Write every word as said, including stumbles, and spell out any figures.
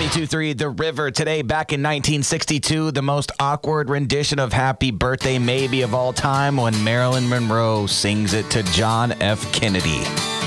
ninety-two point three The River. Today, back in nineteen sixty-two, the most awkward rendition of Happy Birthday maybe of all time when Marilyn Monroe sings it to John F. Kennedy.